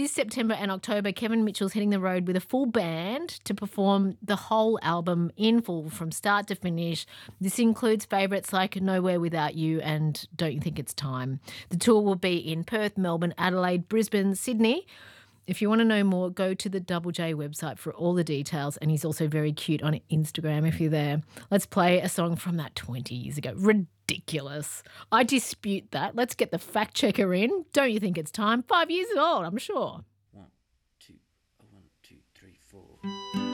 this September and October, Kevin Mitchell's hitting the road with a full band to perform the whole album in full from start to finish. This includes favourites like Nowhere Without You and Don't You Think It's Time. The tour will be in Perth, Melbourne, Adelaide, Brisbane, Sydney. If you want to know more, go to the Double J website for all the details, and he's also very cute on Instagram if you're there. Let's play a song from that 20 years ago. Ridiculous. I dispute that. Let's get the fact checker in. Don't you think it's time? 5 years old, I'm sure. 1, 2, 1, 2, 3, 4.